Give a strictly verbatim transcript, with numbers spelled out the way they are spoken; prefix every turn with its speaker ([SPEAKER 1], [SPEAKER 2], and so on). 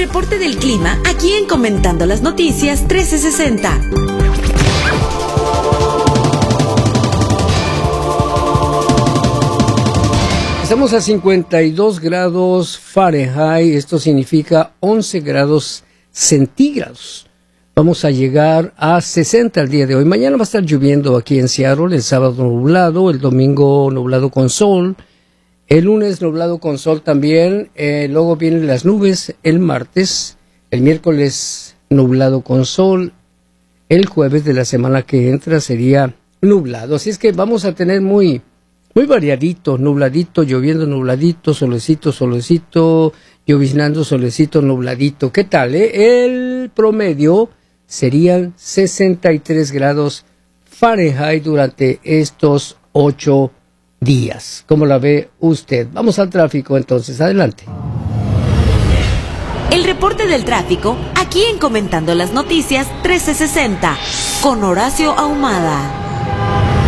[SPEAKER 1] reporte del clima aquí en Comentando las Noticias trece sesenta.
[SPEAKER 2] Estamos a cincuenta y dos grados Fahrenheit, esto significa once grados centígrados. Vamos a llegar a sesenta el día de hoy. Mañana va a estar lloviendo aquí en Seattle, el sábado nublado, el domingo nublado con sol, el lunes nublado con sol también, eh, luego vienen las nubes el martes, el miércoles nublado con sol, el jueves de la semana que entra sería nublado. Así es que vamos a tener muy... Muy variadito, nubladito, lloviendo, nubladito, solecito, solecito, lloviznando, solecito, nubladito. ¿Qué tal, eh? El promedio serían sesenta y tres grados Fahrenheit durante estos ocho días. ¿Cómo la ve usted? Vamos al tráfico entonces, adelante.
[SPEAKER 1] El reporte del tráfico aquí en Comentando las Noticias trece sesenta con Horacio Ahumada.